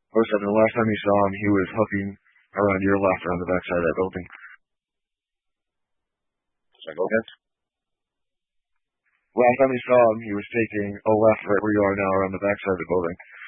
Oh, seven. The last time you saw him, he was hooking around your left around the backside of that building. Sorry, go ahead. Last time you saw him, he was taking a left right where you are now around the backside of the building.